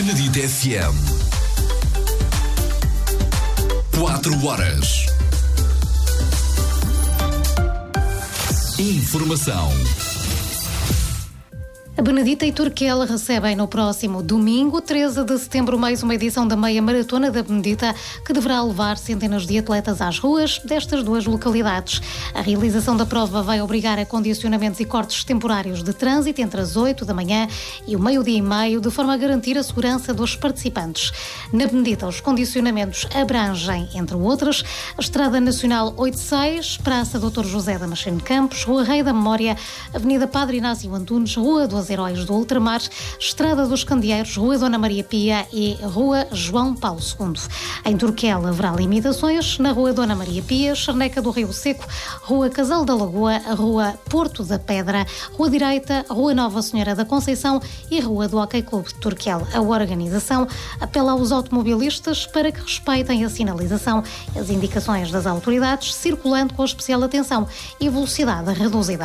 Benedita FM. 4 horas. Informação. A Benedita e Turquel recebem no próximo domingo, 13 de setembro, mais uma edição da Meia Maratona da Benedita, que deverá levar centenas de atletas às ruas destas duas localidades. A realização da prova vai obrigar a condicionamentos e cortes temporários de trânsito entre as 8 da manhã e o meio-dia e meio, de forma a garantir a segurança dos participantes. Na Benedita, os condicionamentos abrangem, entre outras, a Estrada Nacional 86, Praça Dr. José Damasceno Campos, Rua Rei da Memória, Avenida Padre Inácio Antunes, Rua dos Heróis do Ultramar, Estrada dos Candeeiros, Rua Dona Maria Pia e Rua João Paulo II. Em Turquel haverá limitações na Rua Dona Maria Pia, Charneca do Rio Seco, Rua Casal da Lagoa, Rua Porto da Pedra, Rua Direita, Rua Nossa Senhora da Conceição e Rua do Hockey Clube de Turquel. A organização apela aos automobilistas para que respeitem a sinalização e as indicações das autoridades, circulando com especial atenção e velocidade reduzida.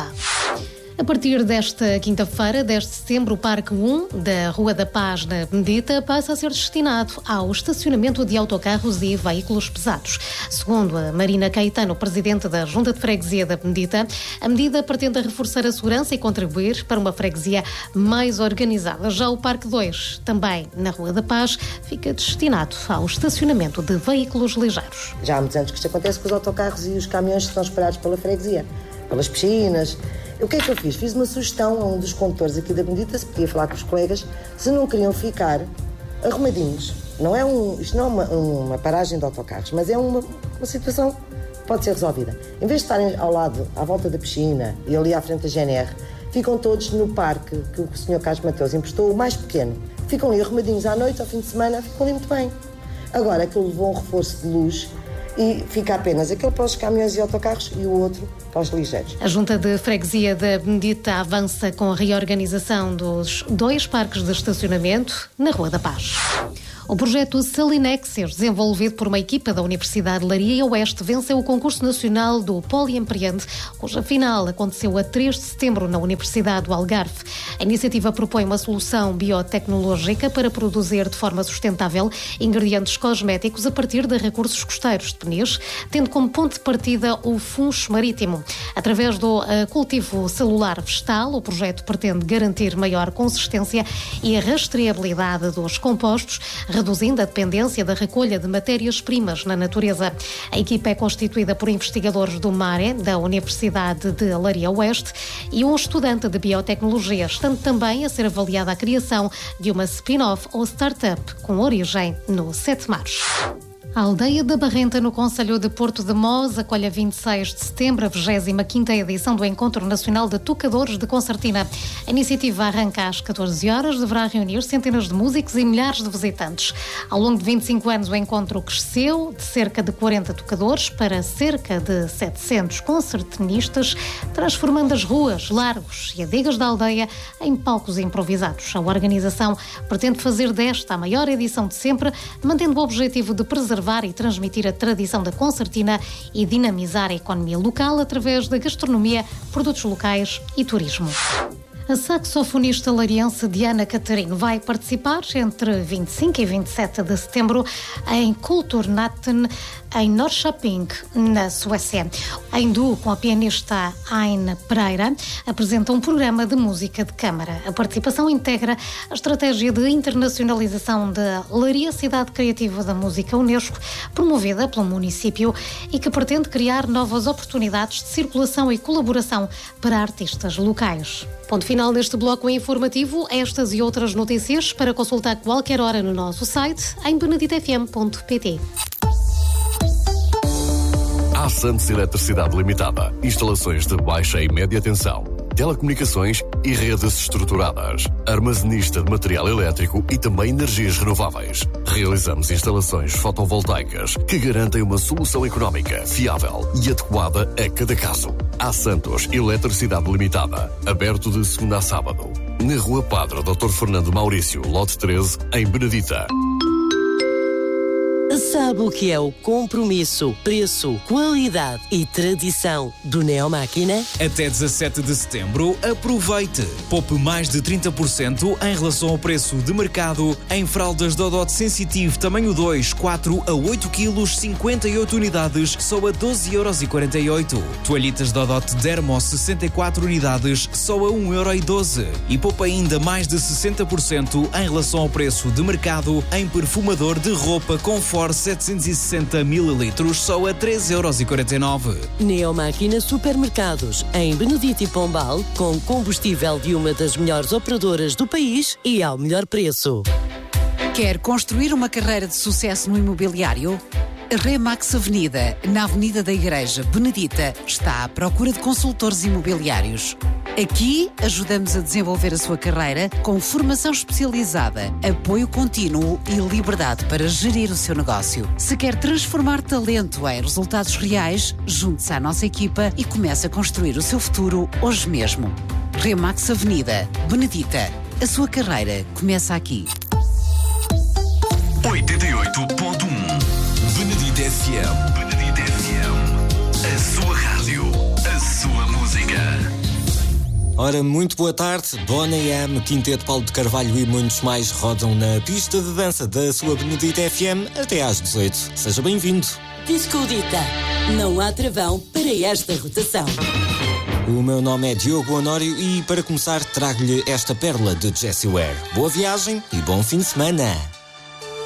A partir desta quinta-feira, 10 de setembro, o Parque 1 da Rua da Paz, na Benedita, passa a ser destinado ao estacionamento de autocarros e veículos pesados. Segundo a Marina Caetano, presidente da Junta de Freguesia da Benedita, a medida pretende reforçar a segurança e contribuir para uma freguesia mais organizada. Já o Parque 2, também na Rua da Paz, fica destinado ao estacionamento de veículos ligeiros. Já há muitos anos que isto acontece com os autocarros e os caminhões que estão espalhados pela freguesia, pelas piscinas. O que é que eu fiz? Fiz uma sugestão a um dos condutores aqui da Benedita, se podia falar com os colegas, se não queriam ficar arrumadinhos. Isto não é uma paragem de autocarros, mas é uma situação que pode ser resolvida. Em vez de estarem ao lado, à volta da piscina e ali à frente da GNR, ficam todos no parque que o Sr. Carlos Mateus emprestou, o mais pequeno. Ficam ali arrumadinhos à noite, ao fim de semana, ficam ali muito bem. Agora, aquilo levou um reforço de luz e fica apenas aquele para os caminhões e autocarros e o outro para os ligeiros. A Junta de Freguesia da Benedita avança com a reorganização dos 2 parques de estacionamento na Rua da Paz. O projeto Salinexer, desenvolvido por uma equipa da Universidade de Leiria Oeste, venceu o concurso nacional do Poliempreende, cuja final aconteceu a 3 de setembro na Universidade do Algarve. A iniciativa propõe uma solução biotecnológica para produzir de forma sustentável ingredientes cosméticos a partir de recursos costeiros de Peniche, tendo como ponto de partida o funcho marítimo. Através do cultivo celular vegetal, o projeto pretende garantir maior consistência e rastreabilidade dos compostos, reduzindo a dependência da recolha de matérias-primas na natureza. A equipa é constituída por investigadores do MARE, da Universidade de Leiria Oeste, e um estudante de biotecnologia, estando também a ser avaliada a criação de uma spin-off ou startup com origem no Sete Mares. A Aldeia da Barrenta, no concelho de Porto de Mós, acolhe a 26 de setembro a 25ª edição do Encontro Nacional de Tocadores de Concertina. A iniciativa arranca às 14 horas, deverá reunir centenas de músicos e milhares de visitantes. Ao longo de 25 anos, o encontro cresceu de cerca de 40 tocadores para cerca de 700 concertinistas, transformando as ruas, largos e adegas da aldeia em palcos improvisados. A organização pretende fazer desta a maior edição de sempre, mantendo o objetivo de preservar e transmitir a tradição da concertina e dinamizar a economia local através da gastronomia, produtos locais e turismo. A saxofonista lariense Diana Catarino vai participar entre 25 e 27 de setembro em Kulturnatten, em Norrköping, na Suécia. Em duo com a pianista Aine Pereira, apresenta um programa de música de câmara. A participação integra a estratégia de internacionalização da Leiria Cidade Criativa da Música Unesco, promovida pelo município e que pretende criar novas oportunidades de circulação e colaboração para artistas locais. Ponto final neste bloco informativo. Estas e outras notícias para consultar qualquer hora no nosso site em beneditafm.pt. A Santos Eletricidade Limitada. Instalações de baixa e média tensão, telecomunicações e redes estruturadas, armazenista de material elétrico e também energias renováveis. Realizamos instalações fotovoltaicas que garantem uma solução económica, fiável e adequada a cada caso. A Santos Eletricidade Limitada, aberto de segunda a sábado, na Rua Padre Dr. Fernando Maurício, lote 13, em Benedita. A Sabe o que é o compromisso, preço, qualidade e tradição do Neomáquina? Até 17 de setembro, aproveite! Poupe mais de 30% em relação ao preço de mercado em fraldas Dodot Sensitive tamanho 2, 4 a 8 kg, 58 unidades, só a 12,48€. Toalhitas Dodot Dermo 64 unidades, só a 1,12€. E poupa ainda mais de 60% em relação ao preço de mercado em perfumador de roupa Comfort 760 ml, só a 3,49€. Neomáquina Supermercados, em Benedito e Pombal, com combustível de uma das melhores operadoras do país e ao melhor preço. Quer construir uma carreira de sucesso no imobiliário? A Remax Avenida, na Avenida da Igreja, Benedita, está à procura de consultores imobiliários. Aqui ajudamos a desenvolver a sua carreira com formação especializada, apoio contínuo e liberdade para gerir o seu negócio. Se quer transformar talento em resultados reais, junte-se à nossa equipa e comece a construir o seu futuro hoje mesmo. Remax Avenida, Benedita. A sua carreira começa aqui. 88.1 Benedita FM. Benedita FM. A sua rádio, a sua música. Ora, muito boa tarde. Bona M, Quinteto Paulo de Carvalho e muitos mais rodam na pista de dança da sua Benedita FM até às 18. Seja bem-vindo. Discodita. Não há travão para esta rotação. O meu nome é Diogo Honório e, para começar, trago-lhe esta pérola de Jessie Ware. Boa viagem e bom fim de semana.